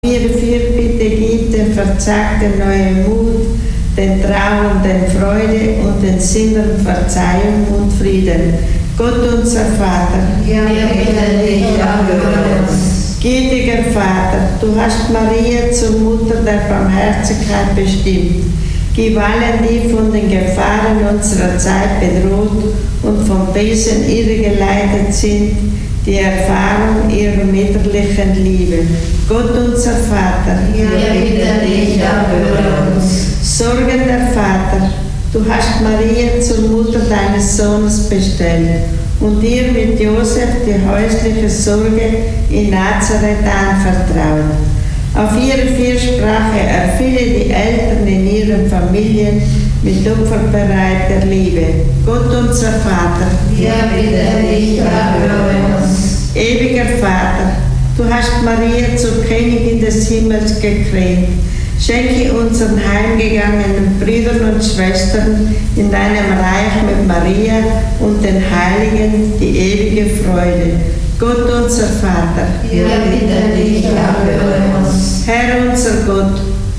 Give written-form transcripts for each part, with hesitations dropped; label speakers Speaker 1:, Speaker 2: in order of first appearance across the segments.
Speaker 1: 4,4 bitte gib den Verzagten neuen Mut, den Trauernden Freude und den Sinnern Verzeihung und Frieden. Gott unser Vater,
Speaker 2: wir bitten dich, erhöre uns.
Speaker 1: Gütiger Vater, du hast Maria zur Mutter der Barmherzigkeit bestimmt. Gib allen, die von den Gefahren unserer Zeit bedroht und vom Bösen irregeleitet sind, die Erfahrung ihrer mütterlichen Liebe. Gott unser Vater,
Speaker 2: wir bitten dich, erhöre uns.
Speaker 1: Sorgender Vater, du hast Maria zur Mutter deines Sohnes bestellt und ihr mit Josef die häusliche Sorge in Nazareth anvertraut. Auf ihre Fürsprache erfülle die Eltern in ihren Familien mit opferbereiter Liebe. Gott unser Vater,
Speaker 2: wir bitten dich, erhöre uns.
Speaker 1: Ewiger Vater, du hast Maria zur Königin des Himmels gekrönt. Schenke unseren heimgegangenen Brüdern und Schwestern in deinem Reich mit Maria und den Heiligen die ewige Freude. Gott unser Vater,
Speaker 2: wir bitten dich, erhöre uns.
Speaker 1: Herr unser Gott,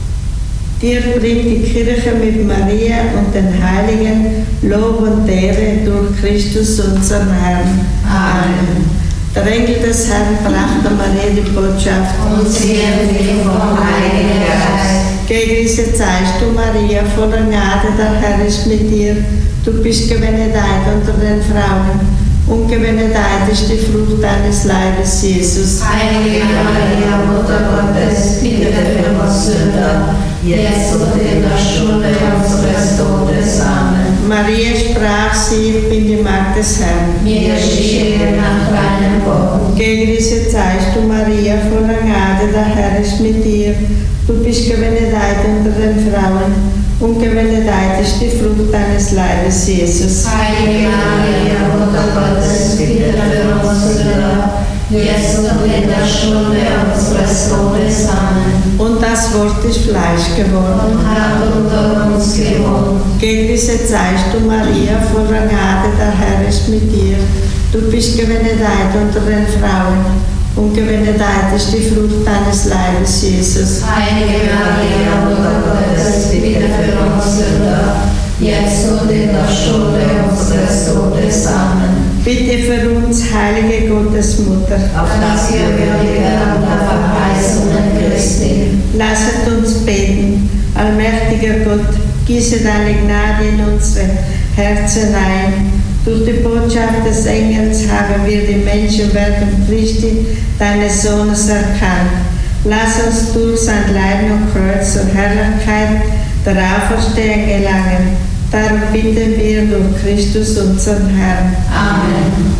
Speaker 1: dir bringt die Kirche mit Maria und den Heiligen Lob und Ehre durch Christus unseren Herrn.
Speaker 2: Amen.
Speaker 1: Der Engel des Herrn brachte Maria die Botschaft.
Speaker 2: Und sie empfing vom Heiligen Geist.
Speaker 1: Gegrüßet seist du, Maria, voller Gnade, der Herr ist mit dir. Du bist gebenedeit unter den Frauen. Und gebenedeit ist die Frucht deines Leibes, Jesus.
Speaker 2: Heilige Maria, Mutter Gottes, bitte für uns Sünder, jetzt und in der Stunde unseres Todes. Amen.
Speaker 1: Maria sprach sie, ich bin die Magd des Herrn.
Speaker 2: Mir geschehe nach deinem Wort.
Speaker 1: Gegrüßet seist du, Maria, voller Gnade, der Herr ist mit dir. Du bist gebenedeit unter den Frauen. Und gebenedeit ist die Frucht deines Leibes, Jesus.
Speaker 2: Heilige Maria, Mutter Gottes, bitte für uns Sünder, jetzt und in der Stunde unseres Todes. Amen.
Speaker 1: Und das Wort ist Fleisch geworden.
Speaker 2: Und hat unter uns gewohnt.
Speaker 1: Gegrüßet seist du, Maria, voller Gnade, der Herr ist mit dir. Du bist gebenedeit unter den Frauen. Und gebenedeit ist die Frucht deines Leibes, Jesus.
Speaker 2: Heilige Maria, Mutter Gottes, bitte für uns Sünder, jetzt und in der Stunde unseres Todes. Amen.
Speaker 1: Bitte für uns, heilige Gottesmutter,
Speaker 2: auf dass wir würdig werden der Verheißungen Christi.
Speaker 1: Lasset uns beten. Allmächtiger Gott, gieße deine Gnade in unsere Herzen ein. Durch die Botschaft des Engels haben wir die Menschenwerken Christi, deines Sohnes, erkannt. Lass uns durch sein Leiden und Kreuz zur Herrlichkeit der Auferstehung gelangen. Darum bitten wir durch Christus, unseren Herrn.
Speaker 2: Amen.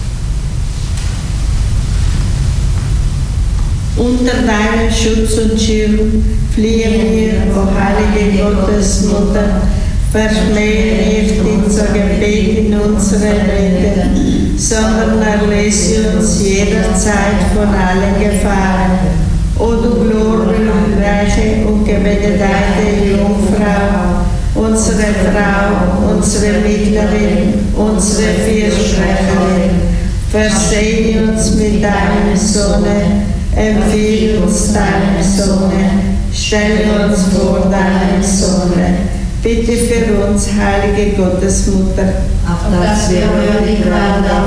Speaker 1: Unter deinen Schutz und Schirm fliehen wir, o heilige Gottesmutter, verschmähe nicht unser Gebet in unsere Rede, sondern erlöse uns jederzeit von allen Gefahren. O du glorreiche und gebenedeite Jungfrau, unsere Frau, unsere Mittlerin, unsere Fürsprecherin, versehe uns mit deinem Sohne, empfiehl uns deinem Sohne, stelle uns vor deinem Sohne. Bitte für uns, heilige Gottesmutter,
Speaker 2: auf dass wir würdig werden der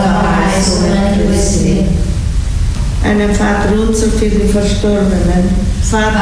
Speaker 2: Verheißungen Christi.
Speaker 1: einen Vater unser für die Verstorbenen. Vater